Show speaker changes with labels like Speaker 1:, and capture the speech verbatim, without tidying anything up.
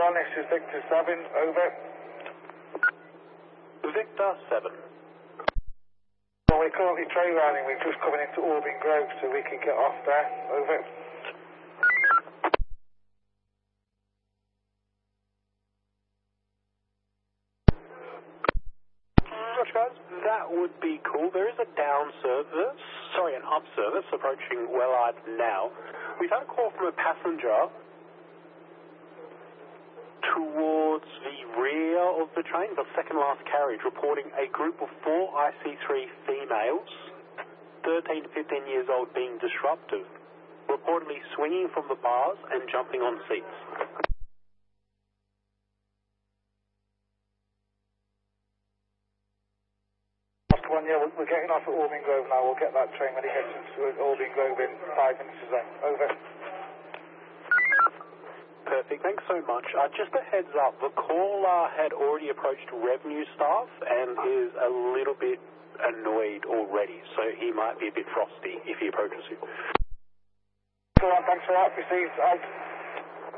Speaker 1: One, this is Victor seven, over.
Speaker 2: Victor seven.
Speaker 1: Well, we're currently train running, we're just coming into Albin Grove so we can get off there, over.
Speaker 2: Roger guys, that would be cool. There is a down service, sorry, an up service approaching Wellard now. We've had a call from a passenger towards the rear of the train, the second last carriage, reporting a group of four I C three females, thirteen to fifteen years old, being disruptive, reportedly swinging from the bars and jumping on seats.
Speaker 1: Last one, yeah, we're, we're getting off at Albin Grove now. We'll get that train when it gets into Albin Grove in five minutes or so. Over.
Speaker 2: Perfect, thanks so much. Uh, just a heads up, the caller had already approached revenue staff and is a little bit annoyed already, so he might be a bit frosty if he approaches you.
Speaker 1: Go on, thanks for that. Received. Out.